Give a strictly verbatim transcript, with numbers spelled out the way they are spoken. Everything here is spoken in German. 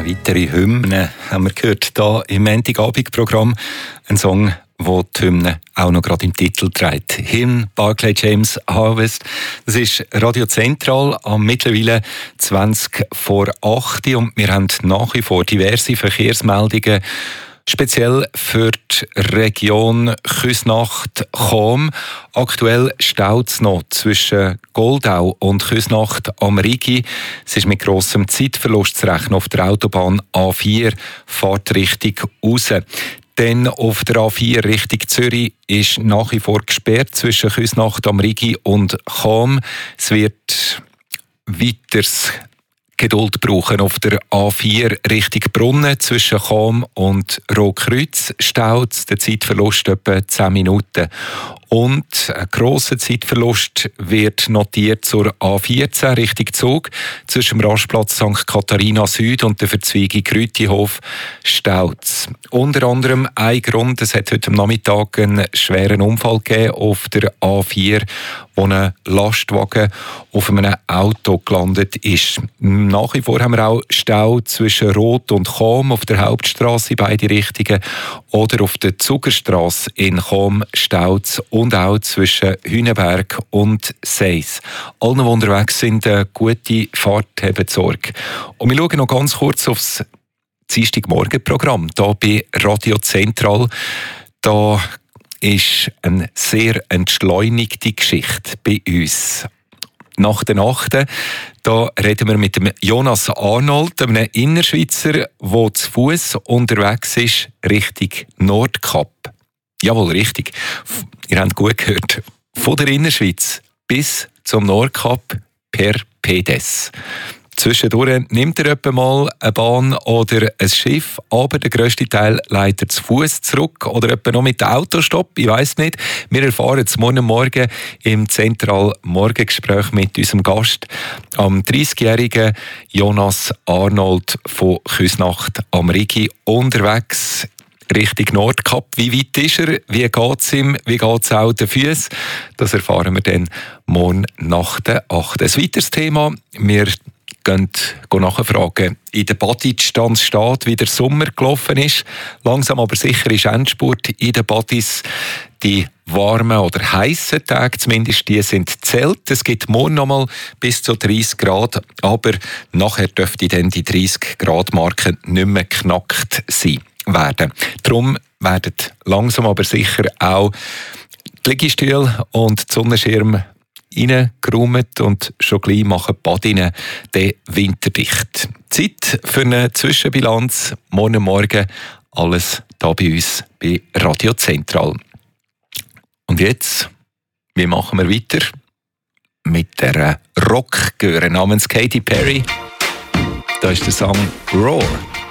Eine weitere Hymne haben wir gehört hier im Montagabend-Programm. Ein Song, der die Hymne auch noch gerade im Titel trägt. Hymn Barclay James Harvest. Das ist Radio Zentral am mittlerweile zwanzig vor acht und wir haben nach wie vor diverse Verkehrsmeldungen, speziell für die Region Küsnacht-Cham. Aktuell staut es noch zwischen Goldau und Küsnacht am Rigi. Es ist mit grossem Zeitverlust zu rechnen auf der Autobahn A vier, Fahrtrichtung raus. Dann auf der A vier Richtung Zürich ist nach wie vor gesperrt zwischen Küsnacht am Rigi und Cham. Es wird weiters Geduld brauchen auf der A vier Richtung Brunnen zwischen Cham und Rotkreuz. Staut der Zeitverlust etwa zehn Minuten. Und ein grosser Zeitverlust wird notiert zur A vierzehn Richtung Zug zwischen dem Rastplatz Sankt Katharina Süd und der Verzweigung Rütihof staut. Unter anderem ein Grund: Es hat heute am Nachmittag einen schweren Unfall gegeben auf der A vier, wo ein Lastwagen auf einem Auto gelandet ist. Nach wie vor haben wir auch Stau zwischen Rot und Cham auf der Hauptstrasse in beide Richtungen oder auf der Zugerstrasse in Cham staut und auch zwischen Hünenberg und Seis. Allen, die unterwegs sind, eine gute Fahrt haben Sorge. Und wir schauen noch ganz kurz aufs Dienstagmorgen-Programm hier bei Radio Zentral. Da ist eine sehr entschleunigte Geschichte bei uns. Nach der Nacht, da reden wir mit dem Jonas Arnold, einem Innerschweizer, der zu Fuß unterwegs ist Richtung Nordkap. Jawohl, richtig. Ihr habt gut gehört. Von der Innerschweiz bis zum Nordkap per P D E S. Zwischendurch nimmt er etwa mal eine Bahn oder ein Schiff, aber der grösste Teil leitet zu Fuß zurück oder etwa noch mit dem Autostopp, ich weiss nicht. Wir erfahren es morgen Morgen im Zentral-Morgengespräch mit unserem Gast, am dreißigjährigen Jonas Arnold von Küsnacht am Rigi, unterwegs Richtung Nordkap. Wie weit ist er? Wie geht es ihm? Wie geht es auch den Füßen? Das erfahren wir dann morgen nach der acht. Ein weiteres Thema. Wir gehen nachfragen. In der Baditstanz steht, wie der Sommer gelaufen ist. Langsam aber sicher ist Endspurt in den Badis. Die warmen oder heissen Tage zumindest, die sind zählt. Es gibt morgen noch mal bis zu dreißig Grad, aber nachher dürfte dann die dreißig Grad Marke nicht mehr geknackt sein werden. Darum werden langsam aber sicher auch die Liegestühle und die Sonnenschirme reingeräumt und schon gleich machen die Badinnen den winterdicht. Zeit für eine Zwischenbilanz. Morgen Morgen alles hier bei uns bei Radio Zentral. Und jetzt, wie machen wir weiter? Mit der Rockgöre namens Katy Perry. Da ist der Song Roar.